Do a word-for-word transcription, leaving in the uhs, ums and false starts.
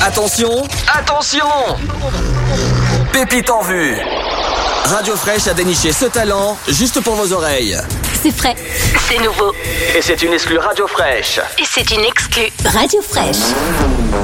Attention, attention! Pépite en vue. Radio Fraîche a déniché ce talent juste pour vos oreilles. C'est frais, c'est nouveau. Et c'est une exclue Radio Fraîche. Et c'est une exclue Radio Fraîche.